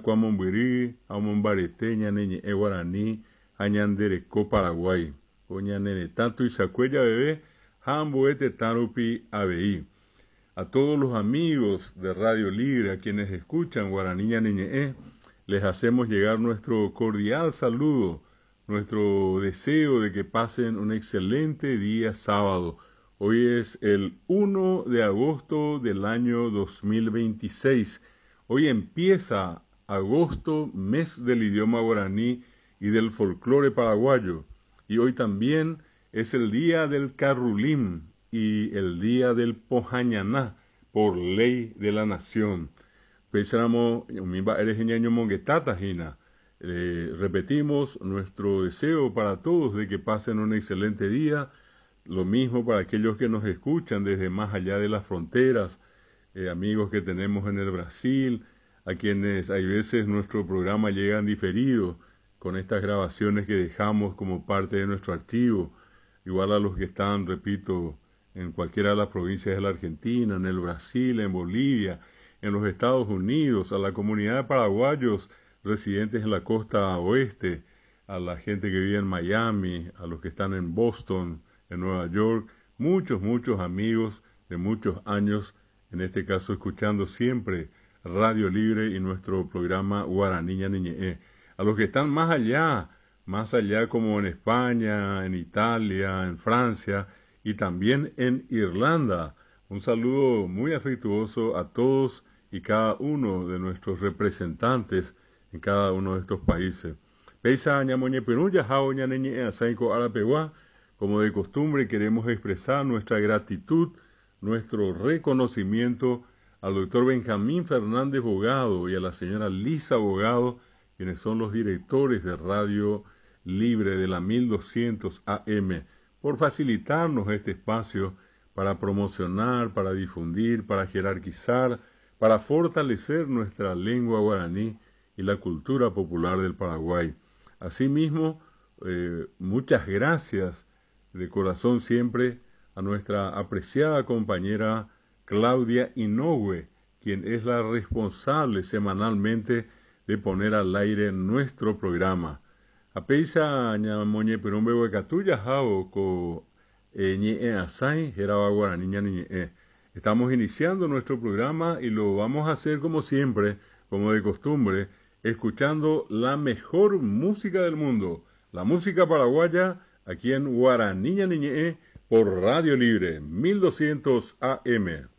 Cuamombirí, Amombarete, Ñaneñe, Guaraní, Añanderecó, Paraguay. Oñanene, tanto Isacuella bebé, Jamboete, Tarupi, Abeí. A todos los amigos de Radio Libre, a quienes escuchan Guaraní Ñaneñe, les hacemos llegar nuestro cordial saludo, nuestro deseo de que pasen un excelente día sábado. Hoy es el 1 de agosto del año 2026. Hoy empieza agosto, mes del idioma guaraní y del folclore paraguayo. Y hoy también es el día del Carrulim y el día del Pojañaná, por ley de la nación. Repetimos nuestro deseo para todos de que pasen un excelente día. Lo mismo para aquellos que nos escuchan desde más allá de las fronteras, amigos que tenemos en el Brasil, a quienes hay veces nuestro programa llega en diferido con estas grabaciones que dejamos como parte de nuestro archivo, igual a los que están, repito, en cualquiera de las provincias de la Argentina, en el Brasil, en Bolivia, en los Estados Unidos, a la comunidad de paraguayos residentes en la costa oeste, a la gente que vive en Miami, a los que están en Boston, en Nueva York, muchos amigos de muchos años, en este caso escuchando siempre Radio Libre y nuestro programa Guaraní Ñaneñe. A los que están más allá como en España, en Italia, en Francia y también en Irlanda. Un saludo muy afectuoso a todos y cada uno de nuestros representantes en cada uno de estos países. Peisa ñamoñe penuya jao ñaneñe asaiko arapeguá. Como de costumbre queremos expresar nuestra gratitud, nuestro reconocimiento al doctor Benjamín Fernández Bogado y a la señora Lisa Bogado, quienes son los directores de Radio Libre de la 1200 AM, por facilitarnos este espacio para promocionar, para difundir, para jerarquizar, para fortalecer nuestra lengua guaraní y la cultura popular del Paraguay. Asimismo, muchas gracias de corazón siempre a nuestra apreciada compañera Claudia Inoue, quien es la responsable semanalmente de poner al aire nuestro programa. Apeisa ñamoñe perumbe huecatuya jao ko ñe asai jeraba guaraní ñaneñe. Estamos iniciando nuestro programa y lo vamos a hacer como siempre, como de costumbre, escuchando la mejor música del mundo, la música paraguaya, aquí en Guaraní Ñaneñe por Radio Libre 1200 AM.